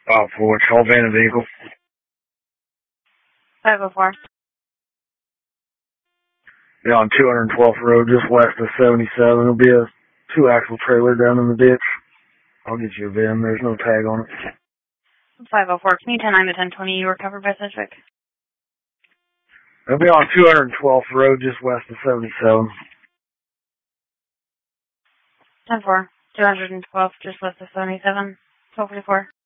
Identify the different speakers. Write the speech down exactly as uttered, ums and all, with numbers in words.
Speaker 1: Uh, for which whole van and vehicle?
Speaker 2: five oh four.
Speaker 1: Yeah, on two hundred twelfth Road, just west of seventy-seven. There'll be a two-axle trailer down in the ditch. I'll get you a V I N. There's no tag on it.
Speaker 2: five oh four. Can you ten nine to ten twenty? You were covered by Sedgwick.
Speaker 1: It'll be on two hundred twelfth Road, just west of seventy-seven.
Speaker 2: ten four. two hundred twelve, just west of seventy-seven. twelve forty-four.